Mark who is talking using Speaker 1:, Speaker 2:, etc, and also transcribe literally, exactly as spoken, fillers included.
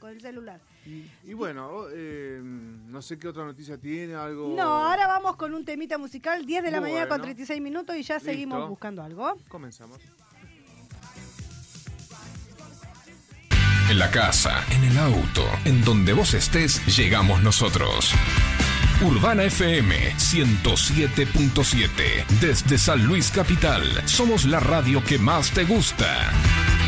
Speaker 1: del celular.
Speaker 2: Y, y bueno, eh, no sé qué otra noticia tiene, algo...
Speaker 1: No, ahora vamos con un temita musical, diez de la
Speaker 2: Bueno.
Speaker 1: mañana con treinta y seis minutos y ya
Speaker 2: Listo.
Speaker 1: seguimos buscando algo.
Speaker 2: Comenzamos.
Speaker 3: En la casa, en el auto, en donde vos estés, llegamos nosotros. Urbana F M ciento siete punto siete. Desde San Luis Capital, somos la radio que más te gusta.